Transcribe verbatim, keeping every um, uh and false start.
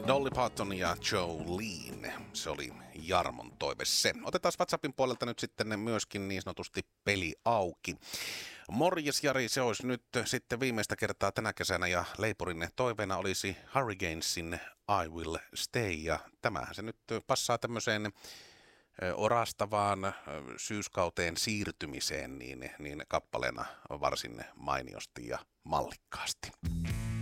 Dolly Parton ja Jolene. Se oli Jarmon toive se. Otetaan WhatsAppin puolelta nyt sitten myöskin niin sanotusti peli auki. Morjes Jari, se olisi nyt sitten viimeistä kertaa tänä kesänä ja Leipurin toiveena olisi Hurricanesin I Will Stay. Ja tämähän se nyt passaa tämmöiseen orastavaan syyskauteen siirtymiseen niin, niin kappaleena varsin mainiosti ja mallikkaasti.